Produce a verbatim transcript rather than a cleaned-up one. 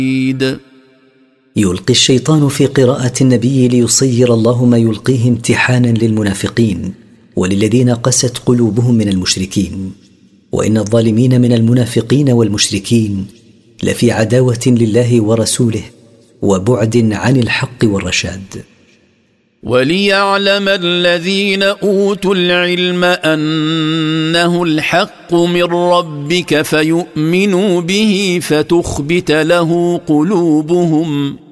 يلقي الشيطان في قراءة النبي ليصير الله ما يلقيه امتحانا للمنافقين وللذين قست قلوبهم من المشركين، وإن الظالمين من المنافقين والمشركين لفي عداوة لله ورسوله وبعد عن الحق والرشاد. وليعلم الذين أوتوا العلم أنه الحق من ربك فيؤمنوا به فتخبت له قلوبهم